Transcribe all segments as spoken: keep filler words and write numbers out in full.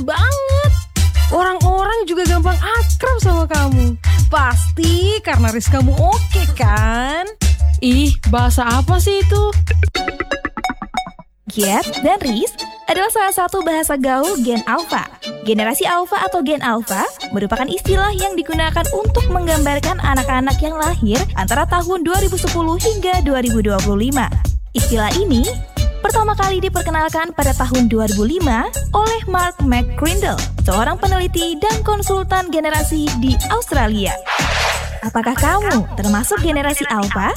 banget. Orang-orang juga gampang akrab sama kamu. Pasti karena Riz kamu oke kan? Ih, bahasa apa sih itu? Gap dan Riz adalah salah satu bahasa gaul Gen Alpha. Generasi Alpha atau Gen Alpha merupakan istilah yang digunakan untuk menggambarkan anak-anak yang lahir antara tahun dua ribu sepuluh hingga dua ribu dua puluh lima. Istilah ini pertama kali diperkenalkan pada tahun dua ribu lima oleh Mark McCrindle, seorang peneliti dan konsultan generasi di Australia. Apakah kamu termasuk generasi Alpha?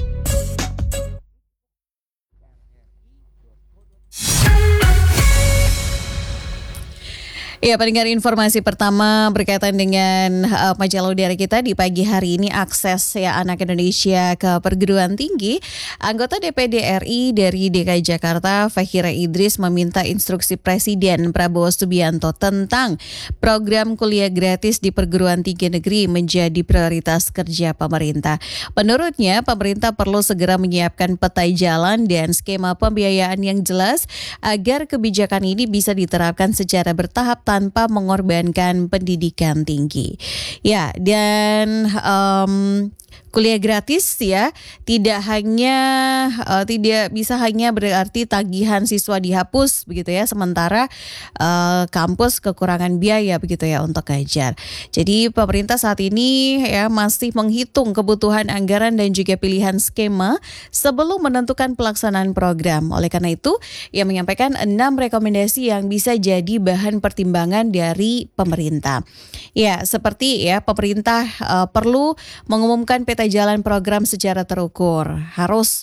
Ya, pendengar, informasi pertama berkaitan dengan uh, majalah udara kita di pagi hari ini, akses ya anak Indonesia ke perguruan tinggi. Anggota D P D R I dari D K I Jakarta, Fahira Idris, meminta instruksi Presiden Prabowo Subianto tentang program kuliah gratis di perguruan tinggi negeri menjadi prioritas kerja pemerintah. Menurutnya, pemerintah perlu segera menyiapkan peta jalan dan skema pembiayaan yang jelas agar kebijakan ini bisa diterapkan secara bertahap tanpa mengorbankan pendidikan tinggi. Ya, dan um, kuliah gratis ya tidak hanya uh, tidak bisa hanya berarti tagihan siswa dihapus begitu ya, sementara uh, kampus kekurangan biaya begitu ya untuk ngajar. Jadi pemerintah saat ini ya masih menghitung kebutuhan anggaran dan juga pilihan skema sebelum menentukan pelaksanaan program. Oleh karena itu, ia menyampaikan enam rekomendasi yang bisa jadi bahan pertimbangan dari pemerintah. Ya, seperti ya pemerintah uh, perlu mengumumkan peta jalan program secara terukur, harus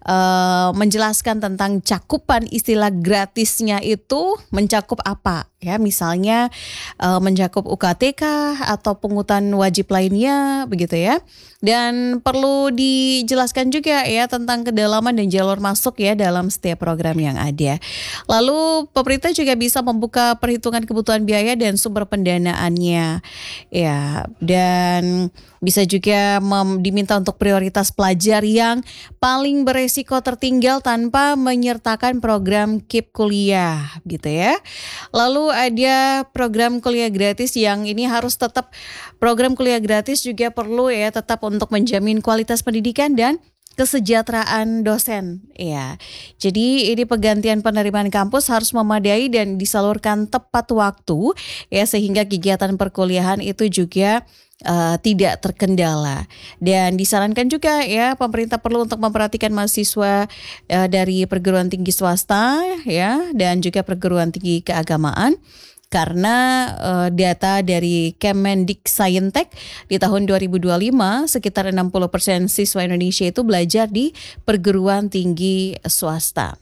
uh, menjelaskan tentang cakupan istilah gratisnya itu mencakup apa ya, misalnya uh, mencakup U K T K atau pungutan wajib lainnya begitu ya. Dan perlu dijelaskan juga ya tentang kedalaman dan jalur masuk ya dalam setiap program yang ada. Lalu pemerintah juga bisa membuka perhitungan kebutuhan biaya dan sumber pendanaannya ya, dan bisa juga mem- diminta untuk prioritas pelajar yang paling beresiko tertinggal tanpa menyertakan program K I P kuliah gitu ya. Lalu ada program kuliah gratis yang ini harus tetap, program kuliah gratis juga perlu ya tetap untuk menjamin kualitas pendidikan dan kesejahteraan dosen ya. Jadi ini penggantian penerimaan kampus harus memadai dan disalurkan tepat waktu ya, sehingga kegiatan perkuliahan itu juga Uh, tidak terkendala. Dan disarankan juga ya pemerintah perlu untuk memperhatikan mahasiswa uh, dari perguruan tinggi swasta ya dan juga perguruan tinggi keagamaan. Karena uh, data dari Kemendiksaintek di tahun dua ribu dua puluh lima sekitar enam puluh persen siswa Indonesia itu belajar di perguruan tinggi swasta.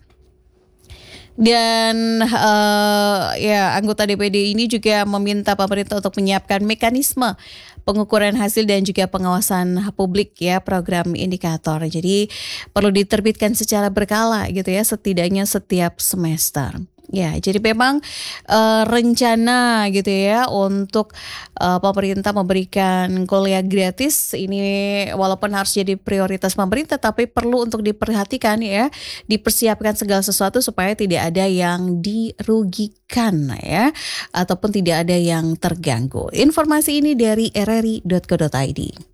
Dan uh, ya anggota D P D ini juga meminta pemerintah untuk menyiapkan mekanisme pengukuran hasil dan juga pengawasan publik ya program indikator. Jadi perlu diterbitkan secara berkala gitu ya, setidaknya setiap semester. Ya, jadi memang uh, rencana gitu ya untuk uh, pemerintah memberikan kuliah gratis ini walaupun harus jadi prioritas pemerintah, tapi perlu untuk diperhatikan ya, dipersiapkan segala sesuatu supaya tidak ada yang dirugikan ya, ataupun tidak ada yang terganggu. Informasi ini dari r r i dot co dot i d.